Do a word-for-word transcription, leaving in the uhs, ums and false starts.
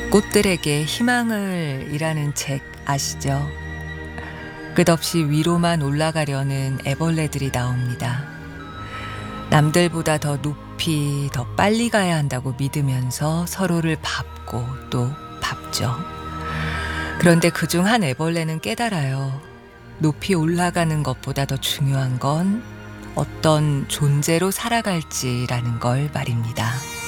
꽃들에게 희망을 이라는 책 아시죠? 끝없이 위로만 올라가려는 애벌레들이 나옵니다. 남들보다 더 높이, 더 빨리 가야 한다고 믿으면서 서로를 밟고 또 밟죠. 그런데 그중 한 애벌레는 깨달아요. 높이 올라가는 것보다 더 중요한 건 어떤 존재로 살아갈지라는 걸 말입니다.